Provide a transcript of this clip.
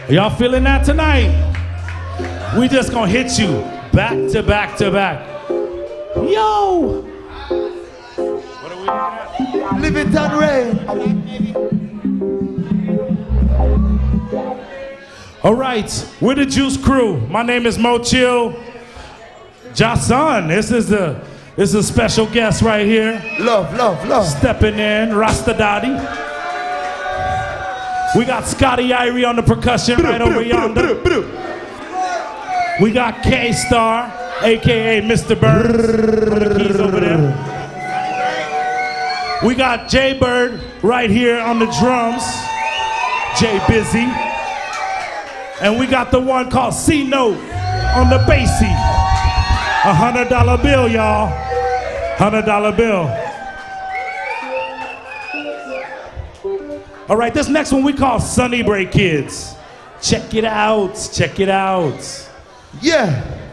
Y'all feeling that tonight? We just gonna hit you back to back to back. Yo! What are we looking at? Live it and rain. All right, we're the Juice Crew. My name is Mo Chill. Jason, this is a special guest right here. Love, love, love. Stepping in, Rasta Daddy. We got Scotty Irie on the percussion right over yonder. We got K-Star, aka Mr. Burns, on the keys over there. We got Jay Bird right here on the drums. Jay Busy. And we got the one called C-Note on the bassy. $100 bill, y'all. $100 bill. All right, this next one we call Sunny Break Kids. Check it out, check it out. Yeah.